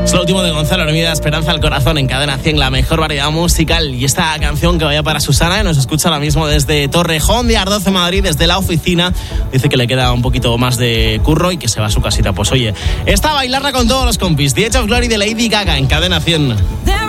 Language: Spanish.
Es lo último de Gonzalo Hermida, Esperanza al Corazón, en Cadena 100, la mejor variedad musical. Y esta canción que vaya para Susana, que nos escucha ahora mismo desde Torrejón de Ardoz, Madrid, desde la oficina. Dice que le queda un poquito más de curro y que se va a su casita. Pues oye, esta bailarla con todos los compis. The Edge of Glory de Lady Gaga en Cadena 100.